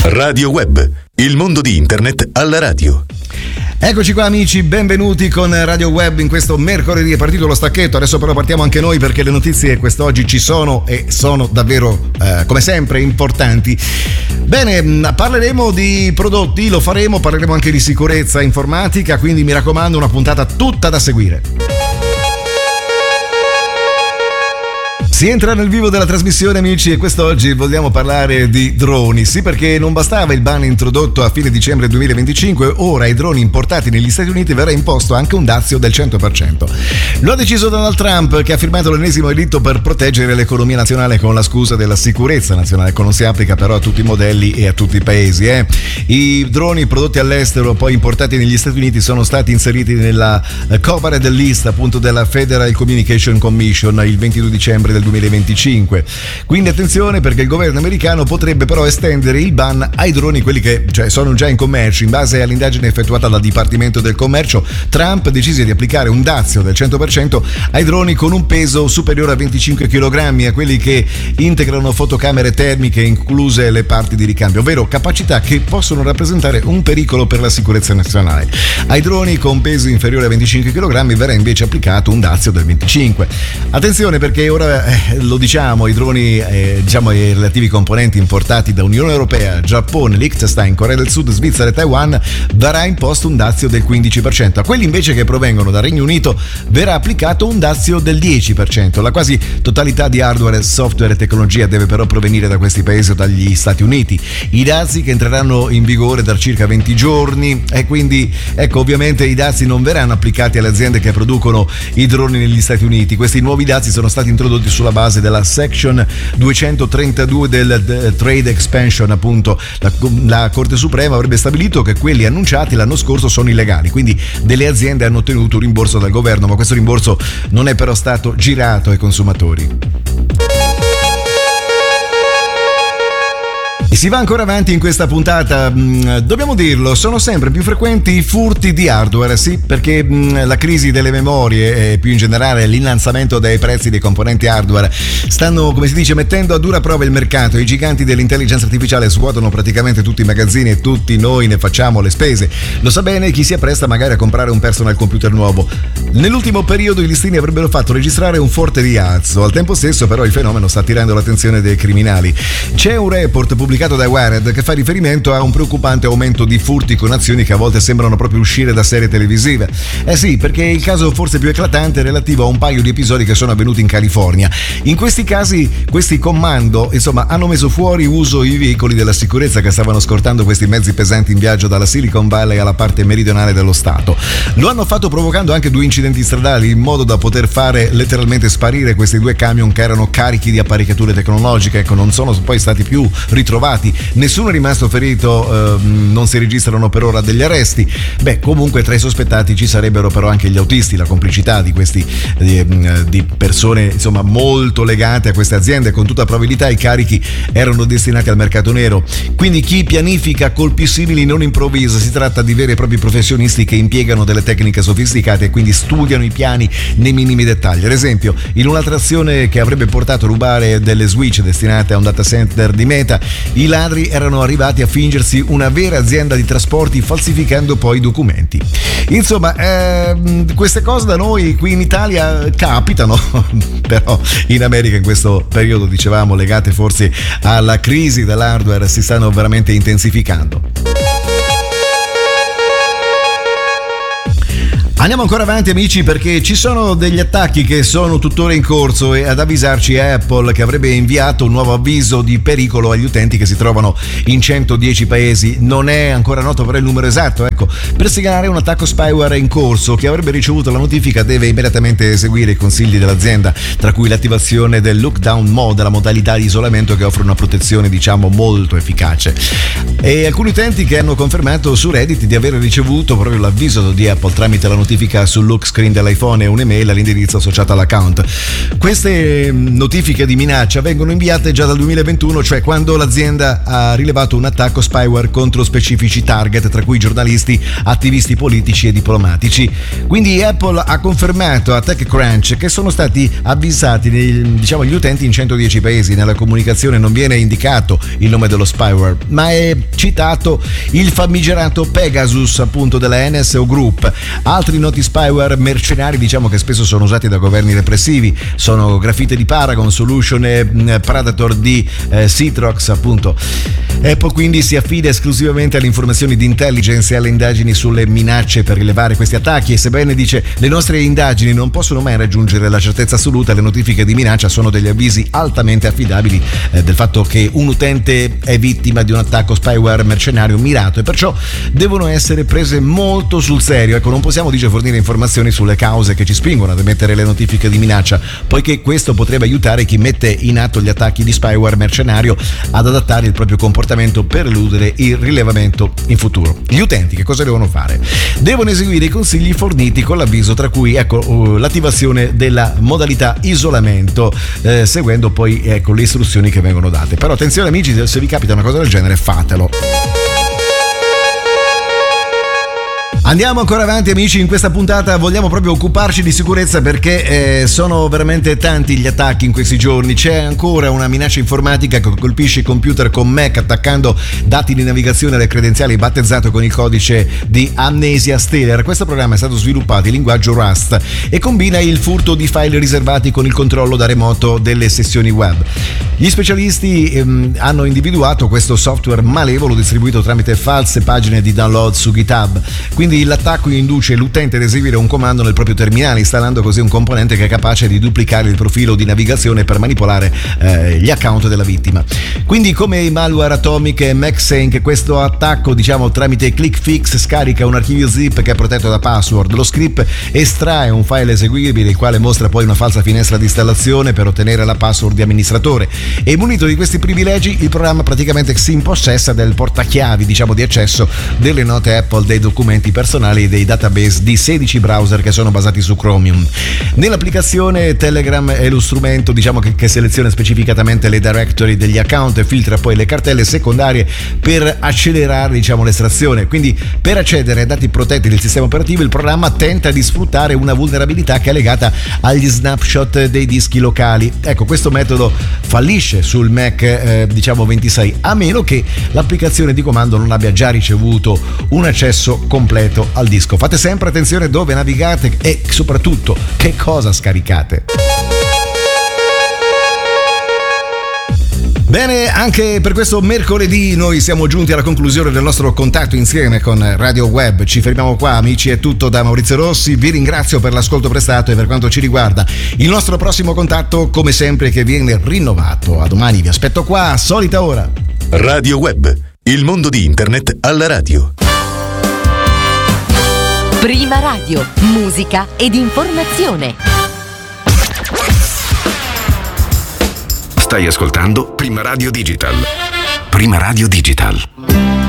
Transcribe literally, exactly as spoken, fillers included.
Radio Web, il mondo di internet alla radio. Eccoci qua amici, benvenuti con Radio Web in questo mercoledì. È partito lo stacchetto, adesso però partiamo anche noi perché le notizie quest'oggi ci sono e sono davvero eh, come sempre importanti. Bene, parleremo di prodotti, lo faremo, parleremo anche di sicurezza informatica, quindi mi raccomando una puntata tutta da seguire. Si entra nel vivo della trasmissione amici e quest'oggi vogliamo parlare di droni, sì, perché non bastava il ban introdotto a fine dicembre duemilaventicinque, ora ai droni importati negli Stati Uniti verrà imposto anche un dazio del cento per cento. Lo ha deciso Donald Trump, che ha firmato l'ennesimo editto per proteggere l'economia nazionale con la scusa della sicurezza nazionale, che non si applica però a tutti i modelli e a tutti i paesi. Eh. I droni prodotti all'estero poi importati negli Stati Uniti sono stati inseriti nella covered list appunto della Federal Communication Commission il ventidue dicembre del duemilaventicinque. Quindi attenzione, perché il governo americano potrebbe però estendere il ban ai droni, quelli che cioè, sono già in commercio. In base all'indagine effettuata dal Dipartimento del Commercio, Trump decise di applicare un dazio del cento per cento ai droni con un peso superiore a venticinque chilogrammi, a quelli che integrano fotocamere termiche incluse le parti di ricambio, ovvero capacità che possono rappresentare un pericolo per la sicurezza nazionale. Ai droni con peso inferiore a venticinque chilogrammi verrà invece applicato un dazio del venticinque. Attenzione, perché ora eh, lo diciamo, i droni eh, diciamo i relativi componenti importati da Unione Europea, Giappone, Liechtenstein, Corea del Sud, Svizzera e Taiwan verrà imposto un dazio del quindici per cento. A quelli invece che provengono dal Regno Unito verrà applicato un dazio del dieci per cento. La quasi totalità di hardware, software e tecnologia deve però provenire da questi paesi o dagli Stati Uniti. I dazi che entreranno in vigore da circa venti giorni e quindi ecco, ovviamente i dazi non verranno applicati alle aziende che producono i droni negli Stati Uniti. Questi nuovi dazi sono stati introdotti sulla base della Section duecentotrentadue del Trade Expansion, appunto. La, la Corte Suprema avrebbe stabilito che quelli annunciati l'anno scorso sono illegali, quindi delle aziende hanno ottenuto un rimborso dal governo, ma questo rimborso non è però stato girato ai consumatori. E si va ancora avanti in questa puntata. Dobbiamo dirlo, sono sempre più frequenti i furti di hardware, sì, perché la crisi delle memorie e più in generale l'innalzamento dei prezzi dei componenti hardware stanno, come si dice, mettendo a dura prova il mercato. I giganti dell'intelligenza artificiale svuotano praticamente tutti i magazzini e tutti noi ne facciamo le spese. Lo sa bene chi si appresta magari a comprare un personal computer nuovo. Nell'ultimo periodo i listini avrebbero fatto registrare un forte rialzo, al tempo stesso però il fenomeno sta attirando l'attenzione dei criminali. C'è un report pubblicato da Wired che fa riferimento a un preoccupante aumento di furti con azioni che a volte sembrano proprio uscire da serie televisive. Eh sì, perché il caso forse più eclatante è relativo a un paio di episodi che sono avvenuti in California. In questi casi questi commando insomma hanno messo fuori uso i veicoli della sicurezza che stavano scortando questi mezzi pesanti in viaggio dalla Silicon Valley alla parte meridionale dello stato. Lo hanno fatto provocando anche due incidenti stradali in modo da poter fare letteralmente sparire questi due camion che erano carichi di apparecchiature tecnologiche. Ecco, non sono poi stati più ritrovati. Nessuno è rimasto ferito, eh, non si registrano per ora degli arresti. Beh, comunque tra i sospettati ci sarebbero però anche gli autisti, la complicità di questi di, di persone insomma molto legate a queste aziende. Con tutta probabilità i carichi erano destinati al mercato nero. Quindi chi pianifica colpi simili non improvvisa, si tratta di veri e propri professionisti che impiegano delle tecniche sofisticate e quindi studiano i piani nei minimi dettagli. Ad esempio, in un'altra azione che avrebbe portato a rubare delle switch destinate a un data center di Meta, i ladri erano arrivati a fingersi una vera azienda di trasporti falsificando poi i documenti. Insomma, ehm, queste cose da noi qui in Italia capitano, però in America in questo periodo, dicevamo, legate forse alla crisi dell'hardware, si stanno veramente intensificando. Andiamo ancora avanti amici, perché ci sono degli attacchi che sono tuttora in corso e ad avvisarci è Apple, che avrebbe inviato un nuovo avviso di pericolo agli utenti che si trovano in centodieci paesi. Non è ancora noto però il numero esatto, ecco. Per segnalare un attacco spyware in corso, chi avrebbe ricevuto la notifica deve immediatamente eseguire i consigli dell'azienda, tra cui l'attivazione del lockdown mode, la modalità di isolamento che offre una protezione diciamo molto efficace. E alcuni utenti che hanno confermato su Reddit di aver ricevuto proprio l'avviso di Apple tramite la notifica notifica sul lock screen dell'iPhone e un'email all'indirizzo associato all'account. Queste notifiche di minaccia vengono inviate già dal duemilaventuno, cioè quando l'azienda ha rilevato un attacco spyware contro specifici target, tra cui giornalisti, attivisti politici e diplomatici. Quindi Apple ha confermato a TechCrunch che sono stati avvisati diciamo, gli utenti in centodieci paesi. Nella comunicazione non viene indicato il nome dello spyware, ma è citato il famigerato Pegasus, appunto, della N S O Group. Altri noti spyware mercenari, diciamo che spesso sono usati da governi repressivi, sono Graffite di Paragon, Solution e Predator di eh, Citrox, appunto. Apple quindi si affida esclusivamente alle informazioni di intelligence e alle indagini sulle minacce per rilevare questi attacchi, e sebbene dice le nostre indagini non possono mai raggiungere la certezza assoluta, le notifiche di minaccia sono degli avvisi altamente affidabili eh, del fatto che un utente è vittima di un attacco spyware mercenario mirato, e perciò devono essere prese molto sul serio. Ecco, non possiamo dice fornire informazioni sulle cause che ci spingono ad emettere le notifiche di minaccia, poiché questo potrebbe aiutare chi mette in atto gli attacchi di spyware mercenario ad adattare il proprio comportamento per eludere il rilevamento in futuro. Gli utenti che cosa devono fare? Devono eseguire i consigli forniti con l'avviso, tra cui ecco l'attivazione della modalità isolamento, eh, seguendo poi ecco le istruzioni che vengono date. Però attenzione amici, se vi capita una cosa del genere fatelo. Andiamo ancora avanti amici, in questa puntata vogliamo proprio occuparci di sicurezza, perché eh, sono veramente tanti gli attacchi in questi giorni. C'è ancora una minaccia informatica che colpisce i computer con Mac attaccando dati di navigazione alle credenziali, battezzato con il codice di Amnesia Stellar. Questo programma è stato sviluppato in linguaggio Rust e combina il furto di file riservati con il controllo da remoto delle sessioni web. Gli specialisti ehm, hanno individuato questo software malevolo distribuito tramite false pagine di download su GitHub. Quindi l'attacco induce l'utente ad eseguire un comando nel proprio terminale, installando così un componente che è capace di duplicare il profilo di navigazione per manipolare eh, gli account della vittima. Quindi, come i malware Atomic e MaxSync, questo attacco diciamo tramite ClickFix scarica un archivio zip che è protetto da password. Lo script estrae un file eseguibile, il quale mostra poi una falsa finestra di installazione per ottenere la password di amministratore, e munito di questi privilegi il programma praticamente si impossessa del portachiavi diciamo di accesso delle note Apple, dei documenti personali e dei database di sedici browser che sono basati su Chromium. Nell'applicazione Telegram è lo strumento diciamo che, che seleziona specificatamente le directory degli account e filtra poi le cartelle secondarie per accelerare diciamo l'estrazione. Quindi per accedere ai dati protetti del sistema operativo il programma tenta di sfruttare una vulnerabilità che è legata agli snapshot dei dischi locali. Ecco, questo metodo fallisce sul Mac eh, diciamo ventisei, a meno che l'applicazione di comando non abbia già ricevuto un accesso completo al disco. Fate sempre attenzione dove navigate e soprattutto che cosa scaricate. Bene, anche per questo mercoledì noi siamo giunti alla conclusione del nostro contatto insieme con Radio Web. Ci fermiamo qua amici, è tutto da Maurizio Rossi, vi ringrazio per l'ascolto prestato e per quanto ci riguarda il nostro prossimo contatto come sempre che viene rinnovato. A domani, vi aspetto qua a solita ora. Radio Web, il mondo di internet alla radio. Prima Radio, musica ed informazione. Stai ascoltando Prima Radio Digital. Prima Radio Digital.